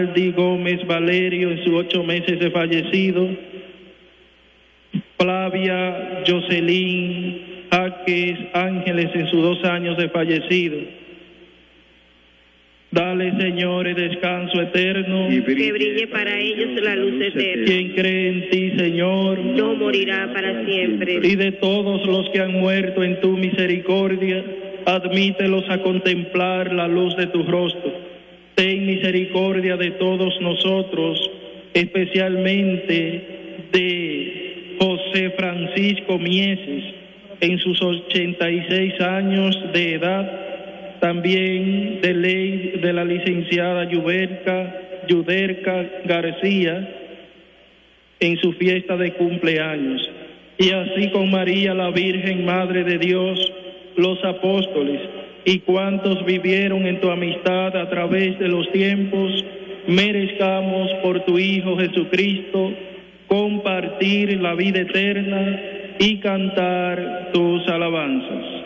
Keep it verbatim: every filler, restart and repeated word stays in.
Di Gómez Valerio en sus ocho meses de fallecido, Flavia Jocelyn Jaques Ángeles en sus dos años de fallecido. Dale, Señor, el descanso eterno, que brille para ellos la luz eterna. Quien cree en ti, Señor, no morirá para siempre. Y de todos los que han muerto en tu misericordia, admítelos a contemplar la luz de tu rostro. Ten misericordia de todos nosotros, especialmente de José Francisco Mieses, en sus ochenta y seis años de edad, también de ley de la licenciada Yuberca, Yuderca García, en su fiesta de cumpleaños, y así con María la Virgen, Madre de Dios, los apóstoles, y cuantos vivieron en tu amistad a través de los tiempos, merezcamos por tu Hijo Jesucristo compartir la vida eterna y cantar tus alabanzas.